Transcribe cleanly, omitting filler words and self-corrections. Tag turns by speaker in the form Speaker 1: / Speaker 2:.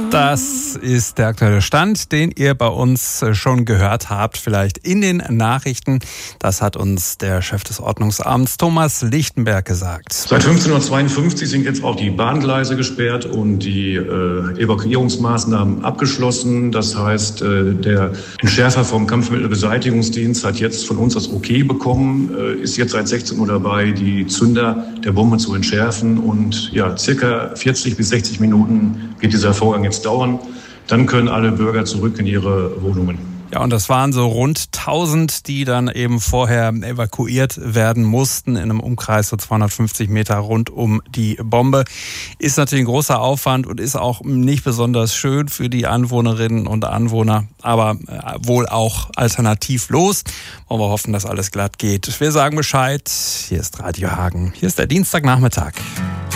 Speaker 1: Das ist der aktuelle Stand, den ihr bei uns schon gehört habt, vielleicht in den Nachrichten. Das hat uns der Chef des Ordnungsamts Thomas Lichtenberg gesagt.
Speaker 2: Seit 15:52 Uhr sind jetzt auch die Bahngleise gesperrt und die Evakuierungsmaßnahmen abgeschlossen. Das heißt, der Entschärfer vom Kampfmittelbeseitigungsdienst hat jetzt von uns das Okay bekommen, ist jetzt seit 16 Uhr dabei, die Zünder der Bombe zu entschärfen. Und ja, circa 40 bis 60 Minuten geht dieser Vorgang jetzt dauern. Dann können alle Bürger zurück in ihre Wohnungen.
Speaker 1: Ja, und das waren so rund 1000, die dann eben vorher evakuiert werden mussten in einem Umkreis so 250 Meter rund um die Bombe. Ist natürlich ein großer Aufwand und ist auch nicht besonders schön für die Anwohnerinnen und Anwohner, aber wohl auch alternativlos. Wollen wir hoffen, dass alles glatt geht. Wir sagen Bescheid. Hier ist Radio Hagen. Hier ist der Dienstagnachmittag.